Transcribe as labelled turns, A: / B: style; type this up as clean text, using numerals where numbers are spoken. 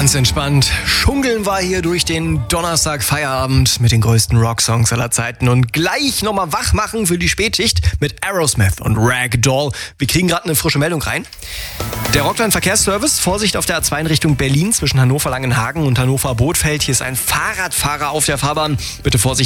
A: Ganz entspannt schungeln wir hier durch den Donnerstag-Feierabend mit den größten Rocksongs aller Zeiten und gleich nochmal wach machen für die Spätschicht mit Aerosmith und Ragdoll. Wir kriegen gerade eine frische Meldung rein. Der Rockland-Verkehrsservice, Vorsicht auf der A2 in Richtung Berlin zwischen Hannover-Langenhagen und Hannover-Bothfeld. Hier ist ein Fahrradfahrer auf der Fahrbahn. Bitte Vorsicht.